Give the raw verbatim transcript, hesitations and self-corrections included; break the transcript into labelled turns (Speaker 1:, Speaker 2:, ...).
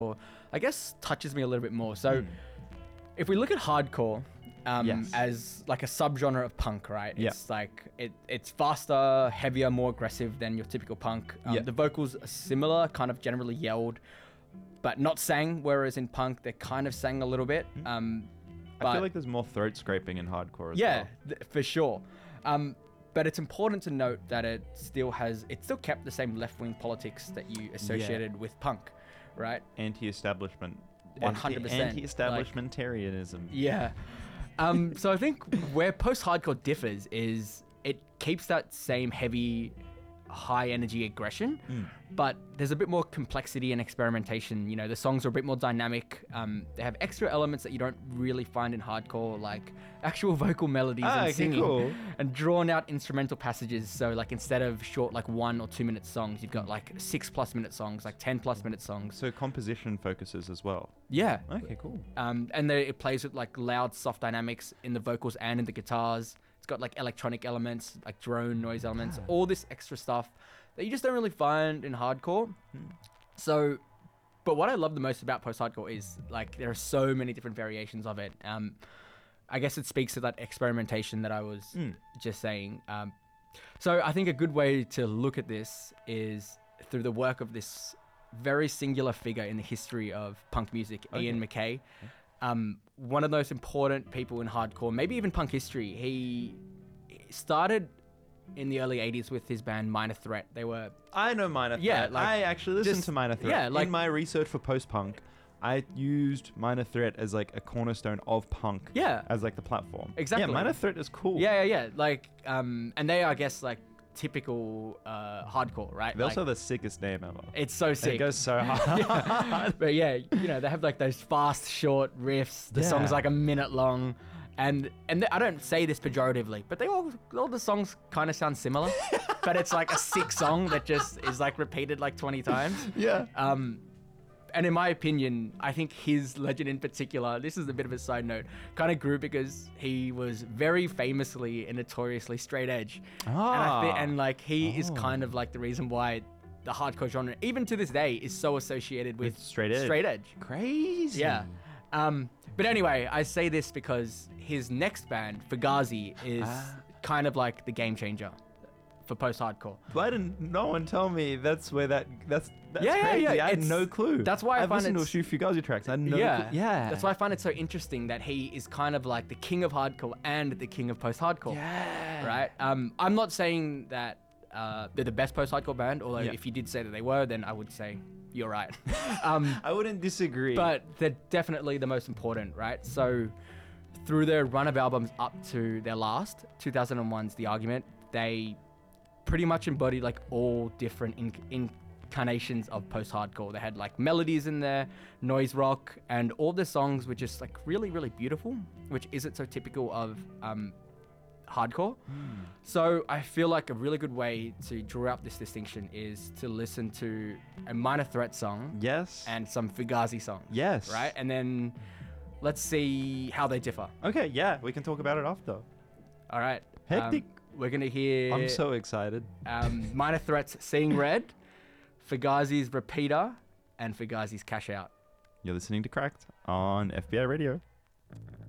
Speaker 1: I guess touches me a little bit more. So mm. if we look at hardcore um, yes. as like a subgenre of punk, right?
Speaker 2: Yeah.
Speaker 1: It's like it, it's faster, heavier, more aggressive than your typical punk. Um,
Speaker 2: yeah.
Speaker 1: The vocals are similar, kind of generally yelled, but not sang. Whereas in punk, they kind of sang a little bit.
Speaker 2: Mm.
Speaker 1: Um,
Speaker 2: I
Speaker 1: but,
Speaker 2: feel like there's more throat scraping in hardcore as
Speaker 1: yeah,
Speaker 2: well.
Speaker 1: Yeah, th- for sure. Um, But it's important to note that it still has, it still kept the same left-wing politics that you associated yeah. with punk, right?
Speaker 2: Anti-establishment.
Speaker 1: one hundred percent.
Speaker 2: Anti-establishmentarianism.
Speaker 1: Like, yeah. Um, so I think where post-hardcore differs is it keeps that same heavy, high-energy aggression,
Speaker 2: mm.
Speaker 1: but there's a bit more complexity and experimentation. You know, the songs are a bit more dynamic. Um, they have extra elements that you don't really find in hardcore, like actual vocal melodies
Speaker 2: ah,
Speaker 1: and
Speaker 2: okay,
Speaker 1: singing
Speaker 2: cool.
Speaker 1: and drawn out instrumental passages. So like instead of short like one or two minute songs, you've got like six plus minute songs, like ten plus minute songs.
Speaker 2: So composition focuses as well.
Speaker 1: Yeah.
Speaker 2: Okay, cool.
Speaker 1: Um, and they, it plays with like loud, soft dynamics in the vocals and in the guitars. It's got like electronic elements, like drone noise elements,
Speaker 2: ah.
Speaker 1: all this extra stuff that you just don't really find in hardcore.
Speaker 2: Hmm.
Speaker 1: So, but what I love the most about post-hardcore is like there are so many different variations of it. Um, I guess it speaks to that experimentation that I was
Speaker 2: mm.
Speaker 1: just saying. Um, so I think a good way to look at this is through the work of this very singular figure in the history of punk music,
Speaker 2: okay.
Speaker 1: Ian MacKaye. Um, one of the most important people in hardcore, maybe even punk history. He started in the early eighties with his band Minor Threat. They were...
Speaker 2: I know Minor Threat.
Speaker 1: Yeah, like,
Speaker 2: I actually listened
Speaker 1: just,
Speaker 2: to Minor Threat.
Speaker 1: Yeah, like,
Speaker 2: in my research for post-punk, I used Minor Threat as like a cornerstone of punk.
Speaker 1: Yeah.
Speaker 2: As like the platform.
Speaker 1: Exactly.
Speaker 2: Yeah, Minor Threat is cool.
Speaker 1: Yeah, yeah, yeah. Like, um, and they are, I guess, like, typical uh, hardcore, right?
Speaker 2: They
Speaker 1: like,
Speaker 2: also have the sickest name ever.
Speaker 1: It's so sick.
Speaker 2: It goes so hard.
Speaker 1: yeah. But yeah, you know, they have like those fast, short riffs. The
Speaker 2: yeah.
Speaker 1: song's like a minute long. And and I don't say this pejoratively, but they all all the songs kind of sound similar. But it's like a sick song that just is like repeated like twenty times.
Speaker 2: Yeah.
Speaker 1: Um, and in my opinion, I think his legend in particular, this is a bit of a side note, kind of grew because he was very famously and notoriously straight edge.
Speaker 2: Ah.
Speaker 1: And, I thi- and like he
Speaker 2: oh.
Speaker 1: is kind of like the reason why the hardcore genre, even to this day, is so associated with,
Speaker 2: with straight edge.
Speaker 1: Straight edge.
Speaker 2: Crazy.
Speaker 1: Yeah. Um, but anyway, I say this because his next band, Fugazi, is
Speaker 2: ah.
Speaker 1: kind of like the game changer for post-hardcore.
Speaker 2: Why didn't no one tell me that's where that that's that's
Speaker 1: yeah,
Speaker 2: crazy.
Speaker 1: Yeah, yeah.
Speaker 2: I had
Speaker 1: It's,
Speaker 2: no clue.
Speaker 1: That's why I
Speaker 2: I've
Speaker 1: find
Speaker 2: listened
Speaker 1: it
Speaker 2: to a few Fugazi tracks. I had no
Speaker 1: yeah,
Speaker 2: clue. Yeah.
Speaker 1: That's why I find it so interesting that he is kind of like the king of hardcore and the king of post-hardcore.
Speaker 2: Yeah.
Speaker 1: Right? Um, I'm not saying that uh, they're the best post-hardcore band, although
Speaker 2: yeah.
Speaker 1: if you did say that they were, then I would say you're right. um,
Speaker 2: I wouldn't disagree.
Speaker 1: But they're definitely the most important, right? So through their run of albums up to their last, two thousand one's The Argument, they pretty much embody like all different in- incarnations of post-hardcore. They had like melodies in there, noise rock, and all the songs were just like really, really beautiful, which isn't so typical of um, hardcore.
Speaker 2: Mm.
Speaker 1: So I feel like a really good way to draw out this distinction is to listen to a Minor Threat song.
Speaker 2: Yes.
Speaker 1: And some Fugazi songs.
Speaker 2: Yes.
Speaker 1: Right? And then let's see how they differ.
Speaker 2: Okay, yeah, we can talk about it after.
Speaker 1: All right.
Speaker 2: Hectic.
Speaker 1: Um, we're going to hear...
Speaker 2: I'm so excited.
Speaker 1: Um, Minor Threat's Seeing Red, Fugazi's Repeater, and Fugazi's Cash Out.
Speaker 2: You're listening to Cracked on F B I Radio.